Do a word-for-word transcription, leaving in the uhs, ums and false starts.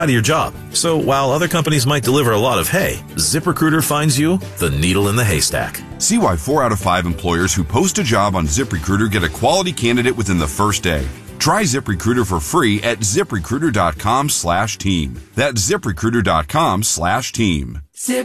out of your job. So while other companies might deliver a lot of hay, ZipRecruiter finds you the needle in the haystack. See why four out of five employers who post a job on ZipRecruiter get a quality candidate within the first day. Try ZipRecruiter for free at ZipRecruiter.com slash team. That's ZipRecruiter.com slash team.